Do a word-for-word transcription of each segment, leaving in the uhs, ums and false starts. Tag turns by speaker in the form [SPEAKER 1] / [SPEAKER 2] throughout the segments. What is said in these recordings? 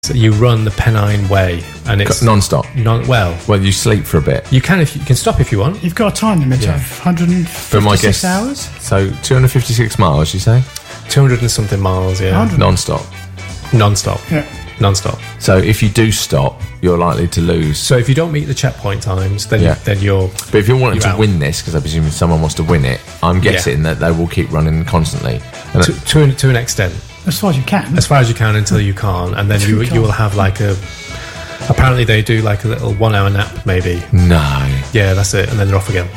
[SPEAKER 1] So you run the Pennine Way, and it's
[SPEAKER 2] non-stop.
[SPEAKER 1] Non well,
[SPEAKER 2] well, you sleep for a bit.
[SPEAKER 1] You can if you, you can stop if you want.
[SPEAKER 3] You've got a time limit
[SPEAKER 1] Yeah.
[SPEAKER 3] of one hundred fifty-six hours.
[SPEAKER 2] So two hundred fifty-six miles, you say?
[SPEAKER 1] Two hundred and something miles. Yeah,
[SPEAKER 3] one hundred
[SPEAKER 2] Non-stop.
[SPEAKER 1] non-stop.
[SPEAKER 3] Yeah.
[SPEAKER 1] Non-stop.
[SPEAKER 2] So if you do stop, you're likely to lose.
[SPEAKER 1] So if you don't meet the checkpoint times, then
[SPEAKER 2] Yeah.
[SPEAKER 1] then you're.
[SPEAKER 2] But if you're wanting
[SPEAKER 1] You're
[SPEAKER 2] to
[SPEAKER 1] out.
[SPEAKER 2] win this, because I presume someone wants to win it, I'm guessing that they will keep running constantly. And
[SPEAKER 1] To, to, an, to an extent,
[SPEAKER 3] As far as you can.
[SPEAKER 1] as far as you can until you can't, and then you
[SPEAKER 3] You
[SPEAKER 1] you
[SPEAKER 3] can't.
[SPEAKER 1] will have like a. Apparently, they do like a little one-hour nap, maybe.
[SPEAKER 2] no.
[SPEAKER 1] Yeah, that's it, and then they're off again.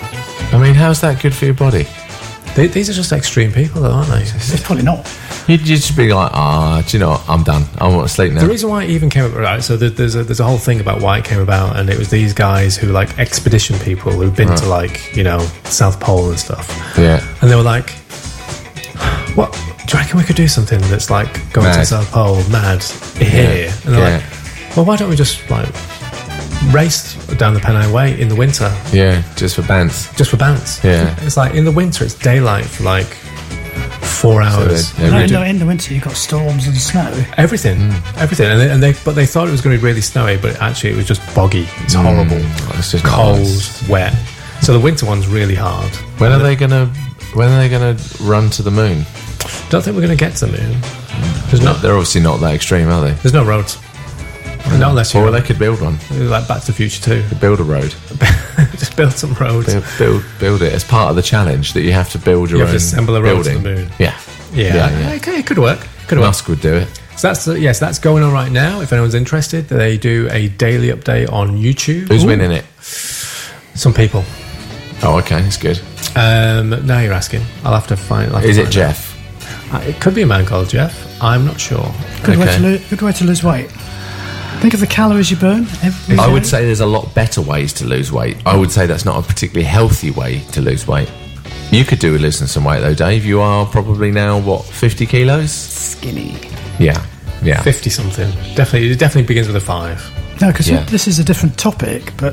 [SPEAKER 2] I mean, how's that good for your body?
[SPEAKER 1] They, these are just extreme people, though, aren't they?
[SPEAKER 3] It's probably not.
[SPEAKER 2] You'd just be like, ah, do you know what? I'm done. I want to sleep now.
[SPEAKER 1] The reason why it even came about, right, so there- there's a, there's a whole thing about why it came about, and it was these guys who, like, expedition people who've been to, like, you know, South Pole and stuff.
[SPEAKER 2] Yeah.
[SPEAKER 1] And they were like, what, do you reckon we could do something that's, like, going to
[SPEAKER 2] Mad.
[SPEAKER 1] the South Pole, mad, here?
[SPEAKER 2] Yeah.
[SPEAKER 1] And they're
[SPEAKER 2] Yeah.
[SPEAKER 1] like, well, why don't we just, like, race down the Pennine Way in the winter,
[SPEAKER 2] Yeah, just for bands.
[SPEAKER 1] just for bands?
[SPEAKER 2] Yeah.
[SPEAKER 1] It's like, in the winter, it's daylight for, like, four hours.
[SPEAKER 2] they- they
[SPEAKER 3] No,
[SPEAKER 2] really-
[SPEAKER 3] no, in the winter you've got storms and snow.
[SPEAKER 1] Everything, everything, and they, and they, but they thought it was going to be really snowy, but actually it was just boggy. It's horrible,
[SPEAKER 2] Mm, it's just
[SPEAKER 1] cold,
[SPEAKER 2] nice.
[SPEAKER 1] wet. So the winter one's really hard.
[SPEAKER 2] When are they gonna? When are they gonna run to the moon?
[SPEAKER 1] Don't think we're going to get to the moon. There's
[SPEAKER 2] No,
[SPEAKER 1] not.
[SPEAKER 2] they're obviously not that extreme, are they?
[SPEAKER 1] There's no roads. Not unless
[SPEAKER 2] Or
[SPEAKER 1] you're
[SPEAKER 2] they could build one.
[SPEAKER 1] like Back to the Future too.
[SPEAKER 2] Build a road.
[SPEAKER 1] Just build some roads.
[SPEAKER 2] Build, build, build it as part of the challenge that you have to build your
[SPEAKER 1] You
[SPEAKER 2] own
[SPEAKER 1] have to assemble a road to
[SPEAKER 2] building.
[SPEAKER 1] the moon.
[SPEAKER 2] Yeah,
[SPEAKER 1] Yeah,
[SPEAKER 2] yeah, yeah.
[SPEAKER 1] Okay, it could work. Could work.
[SPEAKER 2] Musk would do it.
[SPEAKER 1] So that's the, yes, that's going on right now. If anyone's interested, they do a daily update on YouTube.
[SPEAKER 2] Who's
[SPEAKER 1] Ooh.
[SPEAKER 2] winning it?
[SPEAKER 1] Some people.
[SPEAKER 2] Oh, okay, that's good.
[SPEAKER 1] Um, now you're asking. I'll have to find. I'll have to
[SPEAKER 2] Is it
[SPEAKER 1] find
[SPEAKER 2] Jeff?
[SPEAKER 1] out. Uh, it could be a man called Jeff. I'm not sure.
[SPEAKER 3] Good, way
[SPEAKER 2] Okay.
[SPEAKER 3] to lo- good way to lose weight. Think of the calories you burn every
[SPEAKER 2] I
[SPEAKER 3] day.
[SPEAKER 2] would say there's a lot better ways to lose weight. I would say that's not a particularly healthy way to lose weight. You could do with losing some weight though, Dave. You are probably now what, fifty kilos?
[SPEAKER 3] skinny.
[SPEAKER 2] Yeah, yeah.
[SPEAKER 1] Fifty something. Definitely, it definitely begins with a five.
[SPEAKER 3] No, because
[SPEAKER 2] Yeah.
[SPEAKER 3] this is a different topic, but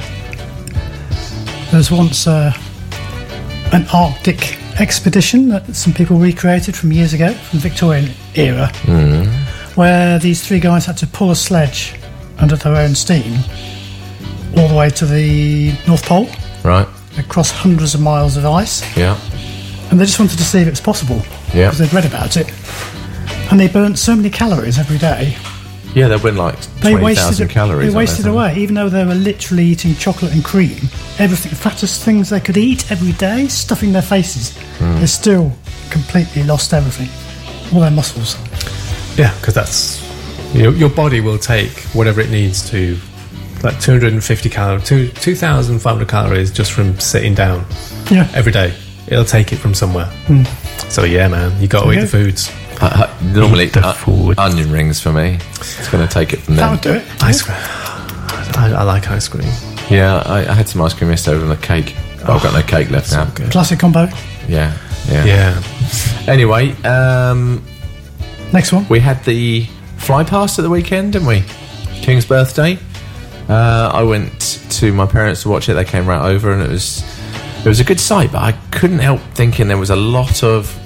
[SPEAKER 3] there was once uh, an Arctic expedition that some people recreated from years ago, from the Victorian era,
[SPEAKER 2] Mm.
[SPEAKER 3] where these three guys had to pull a sledge under their own steam all the way to the North Pole,
[SPEAKER 2] Right.
[SPEAKER 3] across hundreds of miles of ice,
[SPEAKER 2] Yeah.
[SPEAKER 3] and they just wanted to see if it's possible,
[SPEAKER 2] Yeah.
[SPEAKER 3] because they'd read about it. And they burnt so many calories every day.
[SPEAKER 2] Yeah, they'll win like
[SPEAKER 3] They
[SPEAKER 2] twenty
[SPEAKER 3] wasted
[SPEAKER 2] thousand
[SPEAKER 3] it,
[SPEAKER 2] calories.
[SPEAKER 3] They wasted
[SPEAKER 2] on there,
[SPEAKER 3] away, even though they were literally eating chocolate and cream, everything, the fattest things they could eat every day, stuffing their faces.
[SPEAKER 2] Hmm.
[SPEAKER 3] They still completely lost everything, all their muscles.
[SPEAKER 1] Yeah, because that's your your body will take whatever it needs to, like two hundred fifty calories, two two thousand five hundred calories just from sitting down
[SPEAKER 3] Yeah,
[SPEAKER 1] every day. It'll take it from somewhere. So yeah, man, you got to eat
[SPEAKER 3] Yeah.
[SPEAKER 1] the foods.
[SPEAKER 2] Uh, uh, normally,
[SPEAKER 1] Eat the
[SPEAKER 2] uh,
[SPEAKER 1] food.
[SPEAKER 2] onion rings for me. It's going to take it from
[SPEAKER 3] that
[SPEAKER 2] there.
[SPEAKER 3] would do it.
[SPEAKER 1] Ice cream. I, I like ice cream.
[SPEAKER 2] Yeah, I, I had some ice cream yesterday with a cake. But I've got no cake left now.
[SPEAKER 1] good.
[SPEAKER 3] Classic combo.
[SPEAKER 2] Yeah, yeah.
[SPEAKER 1] Yeah.
[SPEAKER 2] Anyway, um,
[SPEAKER 3] Next one.
[SPEAKER 2] we had the fly past at the weekend, didn't we? King's birthday. Uh, I went to my parents to watch it. They came right over, and it was it was a good sight. But I couldn't help thinking there was a lot of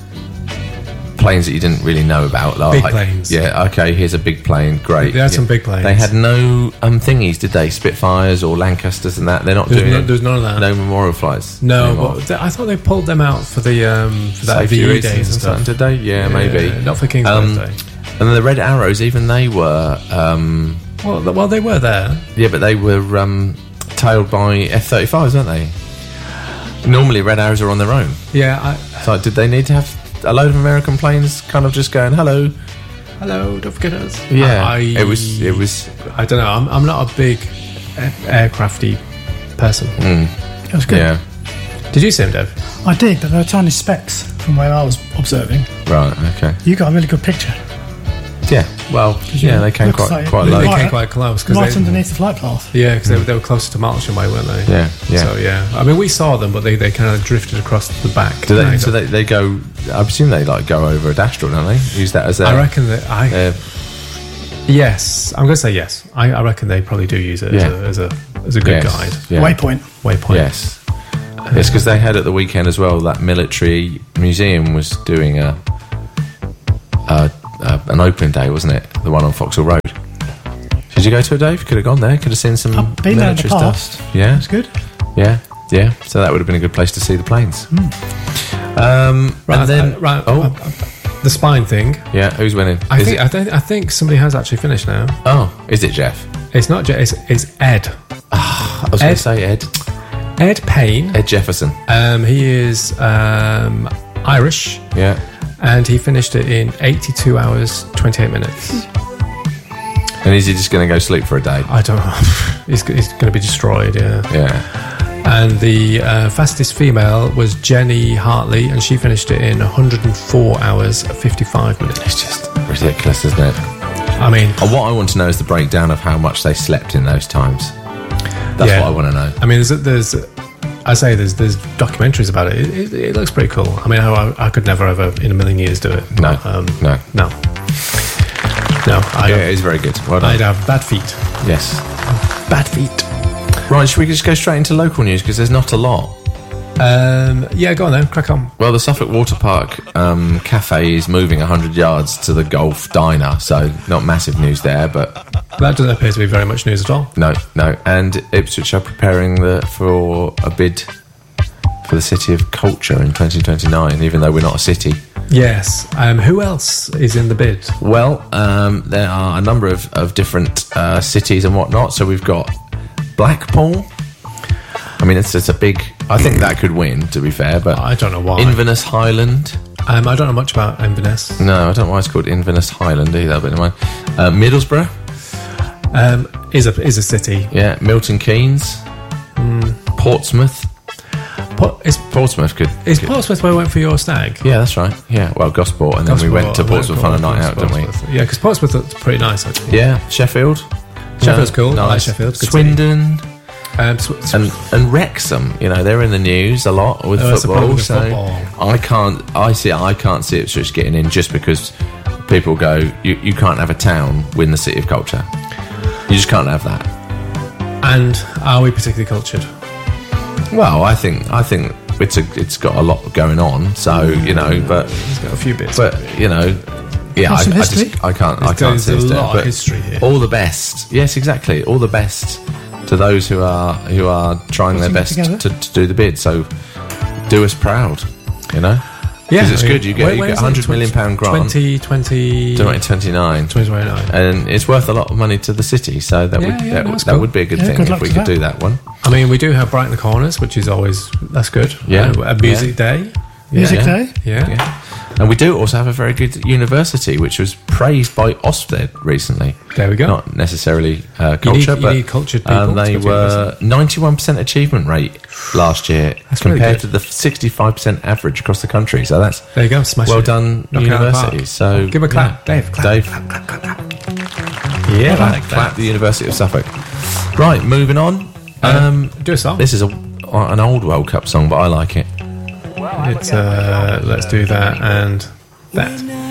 [SPEAKER 2] planes that you didn't really know about. Like,
[SPEAKER 1] Big planes.
[SPEAKER 2] Yeah. Okay. Here's a big plane. Great.
[SPEAKER 1] They had
[SPEAKER 2] Yeah.
[SPEAKER 1] some big planes.
[SPEAKER 2] They had no um, thingies, did they? Spitfires or Lancasters and that. They're not
[SPEAKER 1] There's
[SPEAKER 2] doing
[SPEAKER 1] no-
[SPEAKER 2] it.
[SPEAKER 1] there's none of that.
[SPEAKER 2] No memorial flights.
[SPEAKER 1] No,
[SPEAKER 2] anymore.
[SPEAKER 1] but th- I thought they pulled them out for the um, for that
[SPEAKER 2] Safety
[SPEAKER 1] V E
[SPEAKER 2] reasons
[SPEAKER 1] days and
[SPEAKER 2] and
[SPEAKER 1] stuff.
[SPEAKER 2] something, did they? Yeah, maybe.
[SPEAKER 1] Not for King's
[SPEAKER 2] Um,
[SPEAKER 1] birthday.
[SPEAKER 2] And then the Red Arrows, even they were. Um,
[SPEAKER 1] Well, th- well, they were there.
[SPEAKER 2] Yeah, but they were um, tailed by F thirty-fives, weren't they? Normally, Red Arrows are on their own.
[SPEAKER 1] Yeah. I,
[SPEAKER 2] So, did they need to have a load of American planes kind of just going, hello?
[SPEAKER 1] hello, don't forget us.
[SPEAKER 2] Yeah,
[SPEAKER 1] I,
[SPEAKER 2] it was. It was.
[SPEAKER 1] I don't know. I'm, I'm not a big a- aircrafty person.
[SPEAKER 3] It was good.
[SPEAKER 2] Yeah,
[SPEAKER 1] Did you see him, Dev?
[SPEAKER 3] I did, but there were tiny specks from where I was observing.
[SPEAKER 2] right. Okay.
[SPEAKER 3] You got a really good picture.
[SPEAKER 2] Yeah. Well. Yeah, they came
[SPEAKER 3] looks
[SPEAKER 2] quite
[SPEAKER 3] like-
[SPEAKER 2] quite
[SPEAKER 3] They
[SPEAKER 2] low.
[SPEAKER 1] They
[SPEAKER 3] Right.
[SPEAKER 1] came quite close because
[SPEAKER 3] Right
[SPEAKER 1] they,
[SPEAKER 3] underneath the flight path.
[SPEAKER 1] yeah, because they, they were closer to Martlesham Way, weren't they?
[SPEAKER 2] Yeah. Yeah.
[SPEAKER 1] So yeah, I mean, we saw them, but they, they kind of drifted across the back.
[SPEAKER 2] Do they,
[SPEAKER 1] Right.
[SPEAKER 2] so they, they go. I presume they like go over a Astral, don't they? Use that as their.
[SPEAKER 1] I reckon that I
[SPEAKER 2] their-
[SPEAKER 1] yes, I'm going to say yes. I, I reckon they probably do use it
[SPEAKER 2] Yeah.
[SPEAKER 1] as, a, as a as a good
[SPEAKER 2] yes,
[SPEAKER 1] guide
[SPEAKER 2] yeah.
[SPEAKER 3] Waypoint.
[SPEAKER 1] waypoint.
[SPEAKER 2] Yes. Yes, because they had at the weekend as well. That military museum was doing a a, uh, an opening day, wasn't it? The one on Foxhill Road. Did you go to it, Dave? Could have gone there. Could have seen some
[SPEAKER 3] I've been there in the
[SPEAKER 2] military
[SPEAKER 3] past.
[SPEAKER 2] stuff. Yeah,
[SPEAKER 3] It's good.
[SPEAKER 2] yeah, yeah. So that would have been a good place to see the planes.
[SPEAKER 3] Hmm.
[SPEAKER 2] Um,
[SPEAKER 1] Right,
[SPEAKER 2] and then,
[SPEAKER 1] uh, right.
[SPEAKER 2] oh,
[SPEAKER 1] uh, uh, the spine thing.
[SPEAKER 2] yeah. Who's winning?
[SPEAKER 1] I
[SPEAKER 2] is
[SPEAKER 1] think
[SPEAKER 2] it?
[SPEAKER 1] I, don't, I think somebody has actually finished now.
[SPEAKER 2] Oh, is it Jeff?
[SPEAKER 1] It's not. Je- It's, it's Ed.
[SPEAKER 2] I was going
[SPEAKER 1] Ed.
[SPEAKER 2] to say Ed.
[SPEAKER 1] Ed Payne.
[SPEAKER 2] Ed Jefferson.
[SPEAKER 1] Um, he is um, Irish,
[SPEAKER 2] Yeah.
[SPEAKER 1] and he finished it in eighty-two hours twenty-eight minutes.
[SPEAKER 2] And is he just going to go sleep for a day?
[SPEAKER 1] I don't know. he's he's going to be destroyed. Yeah.
[SPEAKER 2] Yeah.
[SPEAKER 1] And the uh, fastest female was Jenny Hartley, and she finished it in one hundred four hours fifty-five minutes.
[SPEAKER 2] It's just ridiculous, isn't it?
[SPEAKER 1] I mean,
[SPEAKER 2] And what I want to know is the breakdown of how much they slept in those times. That's
[SPEAKER 1] Yeah.
[SPEAKER 2] what I want to know.
[SPEAKER 1] I mean, there's, there's, I say there's, there's documentaries about it. It, it. it looks pretty cool. I mean, I, I could never ever in a million years do it.
[SPEAKER 2] No,
[SPEAKER 1] um,
[SPEAKER 2] no.
[SPEAKER 1] no, no. I
[SPEAKER 2] Yeah, it is very good. Well done.
[SPEAKER 1] I'd have bad feet.
[SPEAKER 2] Yes.
[SPEAKER 1] Bad feet.
[SPEAKER 2] Right, should we just go straight into local news because there's not a lot.
[SPEAKER 1] Um, yeah, go on then. Crack on.
[SPEAKER 2] Well, the Suffolk Water Park um, cafe is moving one hundred yards to the Golf Diner, so not massive news there, but
[SPEAKER 1] That doesn't appear to be very much news at all.
[SPEAKER 2] no, no. And Ipswich are preparing the, for a bid for the City of Culture in twenty twenty-nine, even though we're not a city.
[SPEAKER 1] Yes. Um, who else is in the bid?
[SPEAKER 2] Well, um, there are a number of, of different uh, cities and whatnot. So we've got Blackpool. I mean, it's, it's a big... I think that could win, to be fair, but...
[SPEAKER 1] I don't know why.
[SPEAKER 2] Inverness Highland.
[SPEAKER 1] Um, I don't know much about Inverness.
[SPEAKER 2] No, I don't know why it's called Inverness Highland either, but never mind. Uh, Middlesbrough.
[SPEAKER 1] Um, is a is a city.
[SPEAKER 2] Yeah, Milton Keynes. Portsmouth.
[SPEAKER 1] Port, is
[SPEAKER 2] Portsmouth could...
[SPEAKER 1] is
[SPEAKER 2] could-
[SPEAKER 1] Portsmouth where we went for your stag?
[SPEAKER 2] Yeah, that's right. Yeah, well, Gosport, and then we went to Portsmouth on a night out, didn't we?
[SPEAKER 1] Yeah, because Portsmouth looks pretty nice, actually.
[SPEAKER 2] Yeah, Sheffield.
[SPEAKER 1] Sheffield's
[SPEAKER 2] Yeah,
[SPEAKER 1] cool. I like
[SPEAKER 2] nice.
[SPEAKER 1] Sheffield. Good
[SPEAKER 2] Swindon.
[SPEAKER 1] Um, sw- sw-
[SPEAKER 2] And, and Wrexham, you know, they're in the news a lot with
[SPEAKER 1] Oh, that's the
[SPEAKER 2] football.
[SPEAKER 1] problem with
[SPEAKER 2] So
[SPEAKER 1] football.
[SPEAKER 2] I can't, I see, I can't see Ipswich getting in just because people go, you, you can't have a town win the City of Culture. You just can't have that.
[SPEAKER 1] and are we particularly cultured?
[SPEAKER 2] Well, I think, I think it's a, it's got a lot going on. So you know, but
[SPEAKER 1] It's got a few bits.
[SPEAKER 2] but you know, yeah, I,
[SPEAKER 3] Got some
[SPEAKER 2] I
[SPEAKER 3] history.
[SPEAKER 2] just, I can't, I
[SPEAKER 1] There's-
[SPEAKER 2] can't see
[SPEAKER 1] there's
[SPEAKER 2] us
[SPEAKER 1] a
[SPEAKER 2] doing it,
[SPEAKER 1] lot of
[SPEAKER 2] but
[SPEAKER 1] history here.
[SPEAKER 2] All the best, yes, exactly. All the best to those who are who are trying their
[SPEAKER 3] Putting it
[SPEAKER 2] best
[SPEAKER 3] together.
[SPEAKER 2] to, to do the bid. So do us proud, you know.
[SPEAKER 1] yeah,
[SPEAKER 2] Because it's
[SPEAKER 1] I mean,
[SPEAKER 2] good. You get
[SPEAKER 1] when-
[SPEAKER 2] you
[SPEAKER 1] when
[SPEAKER 2] get
[SPEAKER 1] is
[SPEAKER 2] a
[SPEAKER 1] it?
[SPEAKER 2] hundred million pound grant.
[SPEAKER 1] twenty twenty
[SPEAKER 2] twenty twenty-nine,
[SPEAKER 1] twenty twenty-nine.
[SPEAKER 2] and it's worth a lot of money to the city. So that
[SPEAKER 1] Yeah,
[SPEAKER 2] would
[SPEAKER 1] yeah,
[SPEAKER 2] that,
[SPEAKER 1] no,
[SPEAKER 2] would
[SPEAKER 1] that's
[SPEAKER 2] that
[SPEAKER 1] cool.
[SPEAKER 2] would be a good
[SPEAKER 3] Yeah,
[SPEAKER 2] thing
[SPEAKER 3] good
[SPEAKER 2] if
[SPEAKER 3] luck
[SPEAKER 2] we
[SPEAKER 3] to
[SPEAKER 2] could
[SPEAKER 3] that.
[SPEAKER 2] do that one.
[SPEAKER 1] I mean, we do have Brighton the Corners, which is always that's good.
[SPEAKER 2] Yeah.
[SPEAKER 1] Uh, a music day.
[SPEAKER 3] Music
[SPEAKER 2] yeah.
[SPEAKER 3] Day.
[SPEAKER 1] Yeah.
[SPEAKER 2] Yeah. And we do also have a very good university, which was praised by Ofsted recently.
[SPEAKER 1] There we go.
[SPEAKER 2] Not necessarily uh,
[SPEAKER 1] You need-
[SPEAKER 2] culture,
[SPEAKER 1] you
[SPEAKER 2] but
[SPEAKER 1] need cultured people
[SPEAKER 2] um,
[SPEAKER 1] to
[SPEAKER 2] they
[SPEAKER 1] go to
[SPEAKER 2] were ninety-one percent achievement rate last year
[SPEAKER 1] That's really
[SPEAKER 2] compared
[SPEAKER 1] good.
[SPEAKER 2] to the sixty-five percent average across the country. So that's
[SPEAKER 1] There you go. Smash
[SPEAKER 2] well
[SPEAKER 1] it.
[SPEAKER 2] done,
[SPEAKER 1] Knock it out of the park.
[SPEAKER 2] university. So
[SPEAKER 1] Give a clap,
[SPEAKER 2] yeah.
[SPEAKER 1] Dave. Clap,
[SPEAKER 2] Dave,
[SPEAKER 1] clap, clap, clap, clap.
[SPEAKER 2] yeah,
[SPEAKER 1] I
[SPEAKER 2] clap,
[SPEAKER 1] like
[SPEAKER 2] clap
[SPEAKER 1] that.
[SPEAKER 2] the University of Suffolk. Right, moving on.
[SPEAKER 1] Um,
[SPEAKER 2] Um,
[SPEAKER 1] do a song.
[SPEAKER 2] this is a, an old World Cup song, but I like it.
[SPEAKER 1] It's uh, let's do that and that.